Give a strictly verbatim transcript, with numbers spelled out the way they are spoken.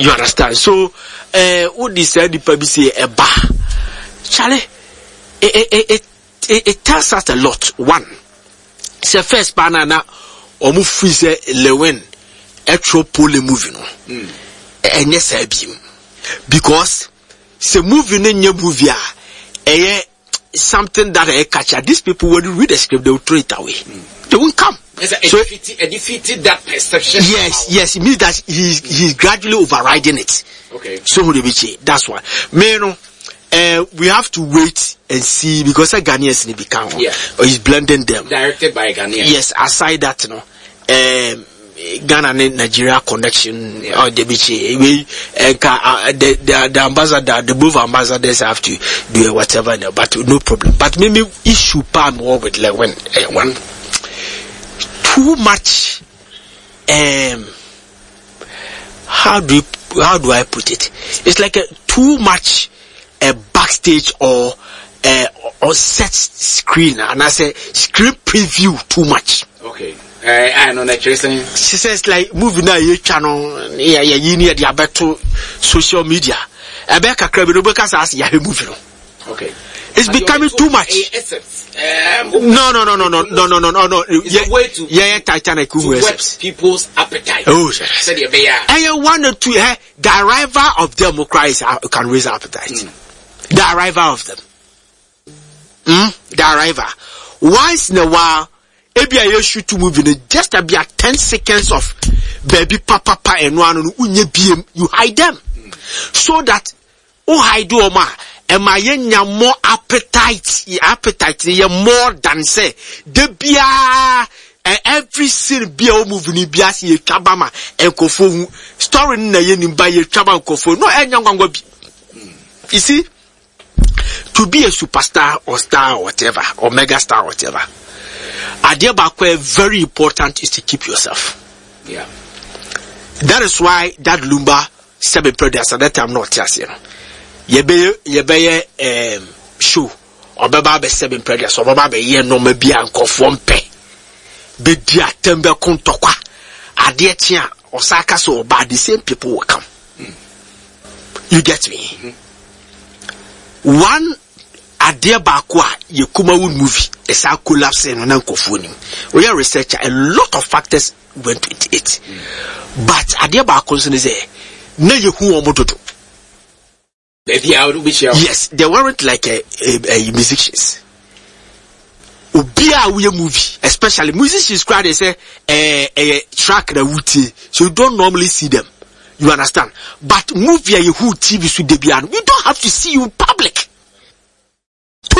You understand? So, uh, what they said, the people say a bar, Charlie. It it, it it it tells us a lot. One, it's the first banana or move freezer Lewin, actual poly movie no, and yes I be because the movie in your movie eh something that I catch. These people when you read the script they will throw it away. Mm. They won't come. So it defeated that perception. Yes, yes, it means that he's he's gradually overriding it. Okay. So that's why. Meno, uh, we have to wait and see because a Ghanaians in the become yeah. or he's blending them. Directed by Ghanaians. Yes, aside that, you know, um, Ghana and Nigeria connection yeah. or the bichi we uh, the, the the ambassador the both ambassadors have to do whatever but no problem. But maybe issue palm war with like when uh, one too much um how do you, how do I put it? It's like a too much a uh, backstage or uh, or set screen and I say screen preview too much. Okay. Uh, I know that she says like moving now your channel yeah yeah you need the to social media. I bet a crab because as you moving. Okay. It's but becoming too much. Um, no, no, no, no, no, no, no, no, no, no. It's yeah, a way to, yeah, yeah, Titanic to whet people's appetite. Oh, yes. And you want to, eh, the arrival of democracy can raise appetite. Mm. The arrival of them. Mm? The arrival. Once in a while, maybe I shoot to move in just about ten seconds of baby papa pa and one you hide them. Mm. So that, oh, hide you, ma. And my yenya more appetite, appetite, ye more than say, the bia, and every sin bia moving bias ye kabama, and kofo, story na yen by ye chaba kofo, no, and young go be. You see, to be a superstar or star or whatever, or mega star or whatever, idea back very important is to keep yourself. Yeah. That is why that Lumba seven brothers at that time not just, you know. Yebe yebe um show or baba be seven predators or baba be ye no me bia nkofo mpe be dia tembe kontokwa ade tia osaka so ba the same people will come. Mm. You get me? Mm-hmm. One ade ba ko a ye kuma wood movie is a collapse no na nkofo nim. We are researcher a lot of factors went with it. Mm. But ade ba ko so ne say na ye hu omododo. Yes, they weren't like a, a, a musicians. Ubia we movie, especially musicians crowd they say a, a track na wuti, so you don't normally see them. You understand? But movie you who T V should be we don't have to see you in public.